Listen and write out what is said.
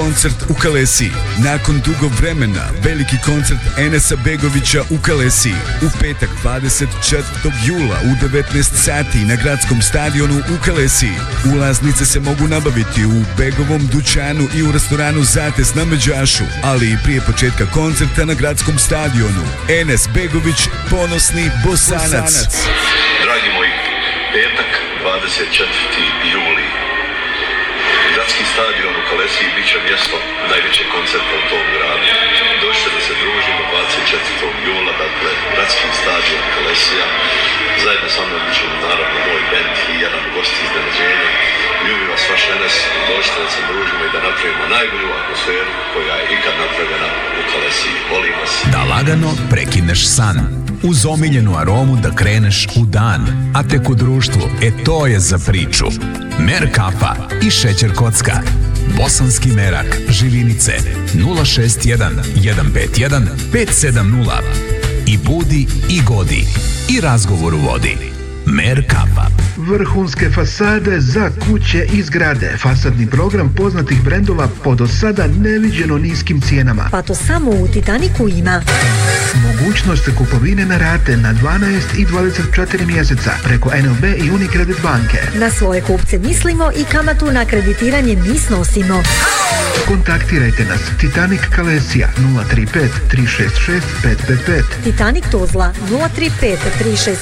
koncert u Kalesiji. Nakon dugo vremena, veliki koncert Enesa Begovića u Kalesiji. U petak 24. jula u 19 sati na gradskom stadionu u Kalesiji. Ulaznice se mogu nabaviti u Begovom dućanu i u restoranu Zates na Međašu, ali i prije početka koncerta na gradskom stadionu. Enes Begović, ponosni Bosanac. Dragi moji, petak 24. juli. Gradski stadion u Kalesiji bit će mjesto najvećeg koncerta u tom gradu. Došli da se družimo 24. jula, dakle, gradski stadion Kalesija. Zajedno sa mnom bit ćemo naravno moj bend i jedan gost iznenađenja. Ljubi vas vaš Enes, došli da se družimo i da napravimo najbolju atmosferu koja je ikad napravljena u Kalesiji. Volim vas. Da lagano prekineš san. Uz omiljenu aromu da kreneš u dan, a tek u društvu, to je za priču. Mer kafa i šećer kocka. Bosanski merak, Živinice, 061 151 570. I budi i godi. I razgovor u vodi. Mer kafa. Vrhunske fasade za kuće i zgrade. Fasadni program poznatih brendova po do sada neviđeno niskim cijenama. Pa to samo u Titaniku ima. Mogućnost kupovine na rate na 12 i 24 mjeseca preko NLB i Unicredit banke. Na svoje kupce mislimo i kamatu na kreditiranje mi snosimo. Kontaktirajte nas. Titanic Kalesija 035 366 555. Titanic Tuzla 035 366